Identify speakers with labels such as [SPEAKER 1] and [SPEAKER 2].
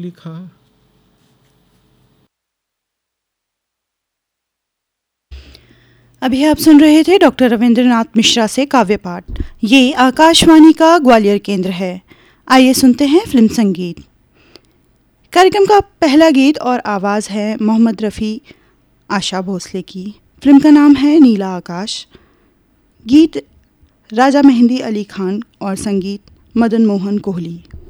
[SPEAKER 1] लिखा।
[SPEAKER 2] अभी आप सुन रहे थे डॉक्टर रविंद्रनाथ मिश्रा से काव्य पाठ। ये आकाशवाणी का ग्वालियर केंद्र है। आइए सुनते हैं फिल्म संगीत। कार्यक्रम का पहला गीत और आवाज़ है मोहम्मद रफ़ी आशा भोसले की। फिल्म का नाम है नीला आकाश। गीत राजा मेहंदी अली खान और संगीत मदन मोहन कोहली।